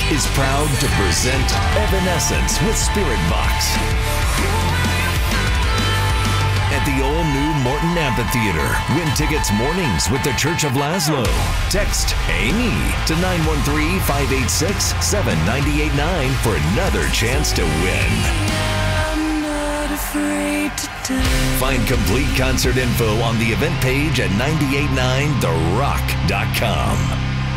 is proud to present Evanescence with Spirit Box at the all-new Morton Amphitheater. Win tickets mornings with the Church of Laszlo. Text Amy to 913-586-7989 for another chance to win. I'm not afraid to die. Find complete concert info on the event page at 989therock.com.